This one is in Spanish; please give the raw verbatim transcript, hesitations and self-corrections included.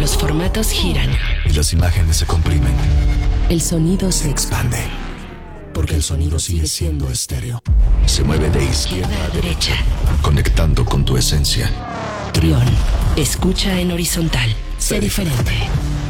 los formatos giran y las imágenes se comprimen, el sonido se expande. Porque el sonido sigue siendo estéreo. Se mueve de izquierda a derecha, conectando con tu esencia. Trión, escucha en horizontal. Sé diferente.